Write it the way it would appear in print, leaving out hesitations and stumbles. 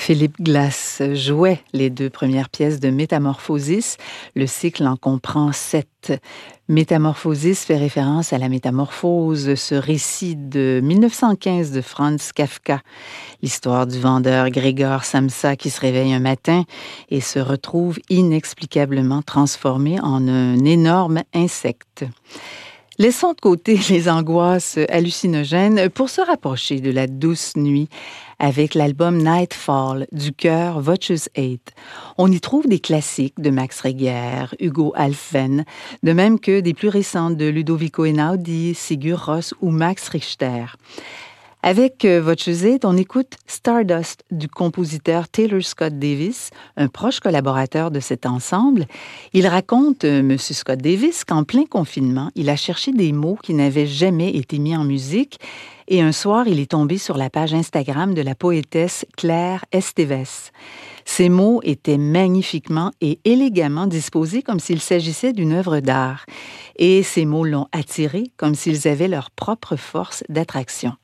Philip Glass jouait les 2 premières pièces de Métamorphosis. Le cycle en comprend 7. Métamorphosis fait référence à la métamorphose, ce récit de 1915 de Franz Kafka. L'histoire du vendeur Grégor Samsa qui se réveille un matin et se retrouve inexplicablement transformé en un énorme insecte. Laissons de côté les angoisses hallucinogènes pour se rapprocher de la douce nuit avec l'album Nightfall du chœur Voces 8. On y trouve des classiques de Max Reger, Hugo Alphen, de même que des plus récentes de Ludovico Einaudi, Sigur Rós ou Max Richter. Avec Voces 8, on écoute Stardust du compositeur Taylor Scott Davis, un proche collaborateur de cet ensemble. Il raconte, M. Scott Davis, qu'en plein confinement, il a cherché des mots qui n'avaient jamais été mis en musique et un soir, il est tombé sur la page Instagram de la poétesse Claire Esteves. Ces mots étaient magnifiquement et élégamment disposés comme s'il s'agissait d'une œuvre d'art. Et ces mots l'ont attiré comme s'ils avaient leur propre force d'attraction.